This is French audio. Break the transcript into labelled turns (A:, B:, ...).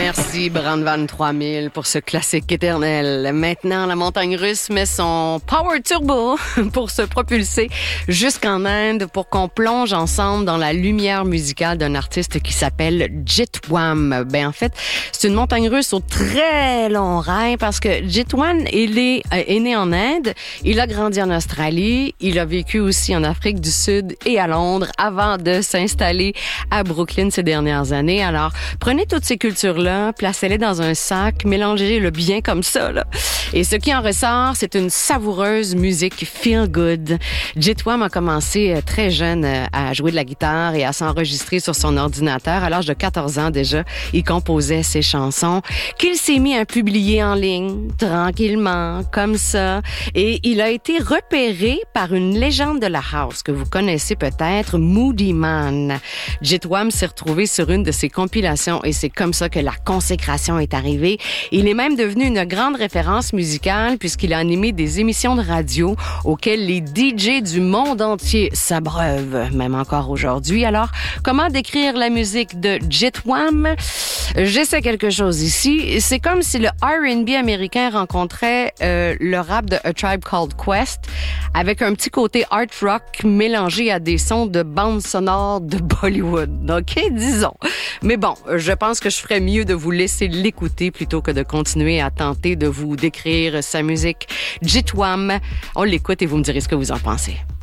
A: Merci, Brandvan 3000, pour ce classique éternel. Maintenant, la montagne russe met son power turbo pour se propulser jusqu'en Inde pour qu'on plonge ensemble dans la lumière musicale d'un artiste qui s'appelle Jitwam. Ben, en fait, c'est une montagne russe au très long rail parce que Jitwam, il est né en Inde, il a grandi en Australie, il a vécu aussi en Afrique du Sud et à Londres avant de s'installer à Brooklyn ces dernières années. Alors, prenez toutes ces cultures-là, placez-les dans un sac, mélangez-le bien comme ça, là. Et ce qui en ressort, c'est une savoureuse musique feel good. Jitwam a commencé très jeune à jouer de la guitare et à s'enregistrer sur son ordinateur. À l'âge de 14 ans déjà, il composait ses chansons qu'il s'est mis à publier en ligne, tranquillement, comme ça. Et il a été repéré par une légende de la house que vous connaissez peut-être, Moody Man. Jitwam s'est retrouvé sur une de ses compilations et c'est comme ça que la consécration est arrivée. Il est même devenu une grande référence musicale puisqu'il a animé des émissions de radio auxquelles les DJ du monde entier s'abreuvent, même encore aujourd'hui. Alors, comment décrire la musique de Jitwam? J'essaie quelque chose ici. C'est comme si le R&B américain rencontrait le rap de A Tribe Called Quest avec un petit côté art rock mélangé à des sons de bande sonore de Bollywood. OK, disons. Mais bon, je pense que je ferais mieux de vous laisser l'écouter plutôt que de continuer à tenter de vous décrire sa musique. Jitwam, on l'écoute et vous me direz ce que vous en pensez.